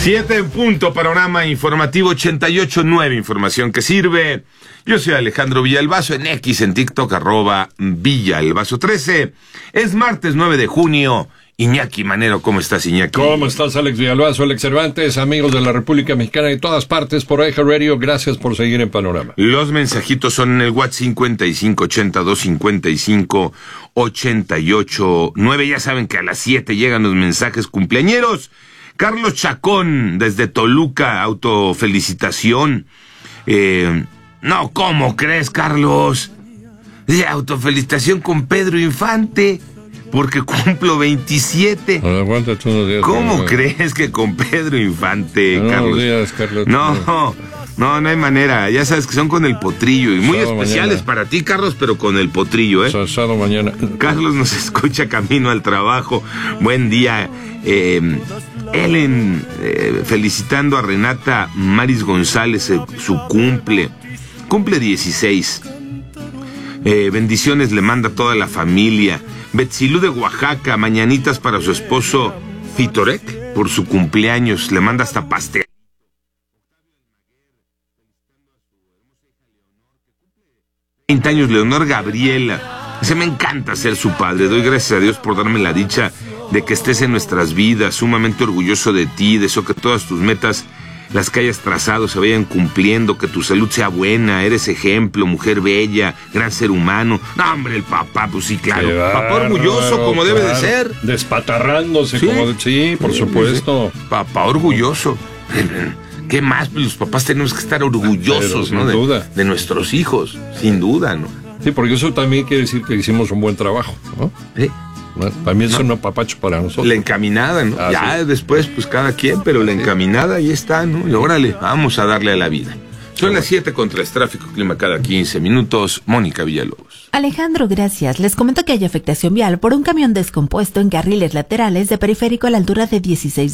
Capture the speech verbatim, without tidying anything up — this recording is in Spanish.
Siete en punto, panorama informativo ochenta y ocho nueve, información que sirve. Yo soy Alejandro Villalbazo, en X, en TikTok, arroba Villalbazo trece. Es martes nueve de junio. Iñaki Manero, ¿cómo estás, Iñaki? ¿Cómo estás, Alex Villalbazo, Alex Cervantes, amigos de la República Mexicana y todas partes por iHeartRadio? Gracias por seguir en Panorama. Los mensajitos son en el WhatsApp cincuenta y cinco ochenta y dos cincuenta y cinco ochenta y ocho nueve. Ya saben que a las siete llegan los mensajes cumpleañeros. Carlos Chacón, desde Toluca, autofelicitación. Eh, no, ¿cómo crees, Carlos? De autofelicitación con Pedro Infante, porque cumplo veintisiete. No, aguántate unos días. ¿Cómo no, crees que con Pedro Infante, no, Carlos? Unos días, Carlos? No, no, no hay manera. Ya sabes que son con el potrillo. Y muy Sábado especiales mañana. para ti, Carlos, pero con el potrillo, ¿eh? Sábado mañana. Carlos nos escucha camino al trabajo. Buen día. Eh, Ellen, eh, felicitando a Renata Maris González, eh, su cumple. Cumple dieciséis. Eh, bendiciones le manda a toda la familia. Betzilú de Oaxaca, mañanitas para su esposo Fitorek por su cumpleaños. Le manda hasta pastel. veinte años, Leonor Gabriela. Se me encanta ser su padre. Doy gracias a Dios por darme la dicha de que estés en nuestras vidas. Sumamente orgulloso de ti. Deseo que todas tus metas, las que hayas trazado, se vayan cumpliendo. Que tu salud sea buena. Eres ejemplo, mujer bella, gran ser humano. No, hombre, el papá, pues sí, claro. Qué Papá bárbaro, orgulloso, como debe de claro. ser. Despatarrándose, Sí. como de... Sí, por Sí, supuesto. sí. Papá orgulloso. ¿Qué más? Pues los papás tenemos que estar orgullosos, Pero, ¿no? sin De, duda. de nuestros hijos, sin duda, ¿no? Sí, porque eso también quiere decir que hicimos un buen trabajo, ¿no? Sí. ¿No? También es un apapacho para nosotros. La encaminada, ¿no? Ah, ya sí. después, pues cada quien, pero la encaminada ahí está, ¿no? Y órale, vamos a darle a la vida. Son las siete con tres, tráfico, clima cada quince minutos. Mónica Villalobos. Alejandro, gracias. Les comento que hay afectación vial por un camión descompuesto en carriles laterales de periférico a la altura de dieciséis